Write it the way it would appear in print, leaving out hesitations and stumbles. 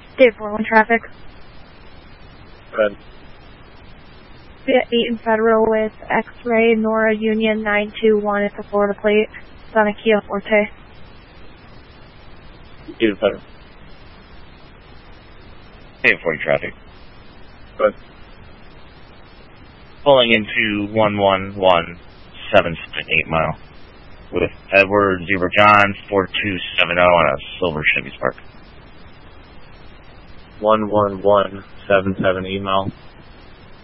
State 41 traffic. Good. 8 and Federal with X-Ray Nora Union 921 at the Florida plate. It's on a Kia Forte. 8 and Federal. State 40 traffic. Good. Pulling into 11178 mile with Edward Zebra John 4270 on a silver Chevy Spark. 11177 email.